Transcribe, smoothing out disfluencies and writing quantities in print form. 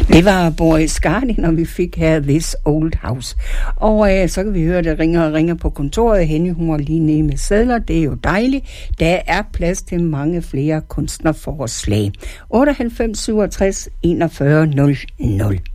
Det var Boris Gardin, og vi fik her This Old House. Og så kan vi høre, at det ringer på kontoret. Henny, hun var lige nede med sedler. Det er jo dejligt. Der er plads til mange flere kunstnerforslag. 98 67 41 00.